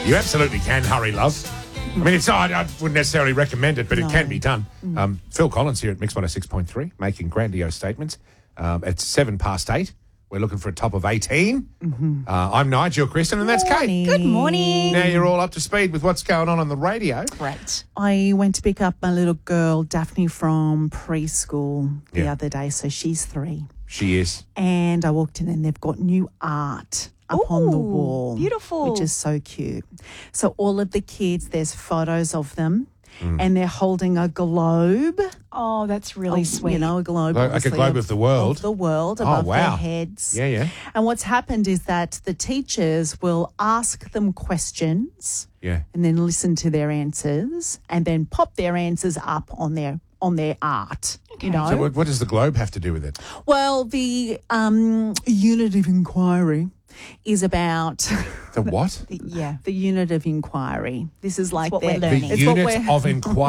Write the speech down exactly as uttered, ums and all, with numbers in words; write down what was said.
You absolutely can hurry, love. I mean, it's I, I wouldn't necessarily recommend it, but No. it can be done. Um, Phil Collins here at Mix one oh six point three, making grandiose statements. Um, it's seven past eight. We're looking for a top of eighteen. Mm-hmm. Uh, I'm Nigel, Kristen, and that's Kate. Good morning. Now you're all up to speed with what's going on on the radio. Great. I went to pick up my little girl, Daphne, from preschool the Yeah. other day. So she's three. She is. And I walked in and they've got new art up on the Ooh, wall. beautiful. Which is so cute. So all of the kids, there's photos of them Mm. and they're holding a globe. Oh, that's really Oh, sweet. You know, a globe. Like a obviously, globe of the world. Of the world Oh, above wow. their heads. Yeah, yeah. And what's happened is that the teachers will ask them questions Yeah. and then listen to their answers and then pop their answers up on their on their art. You know? So what, what does the globe have to do with it? Well, the um, unit of inquiry is about The what? yeah, the unit of inquiry. This is like what we're their- learning. The it's what unit we're- of inquiry.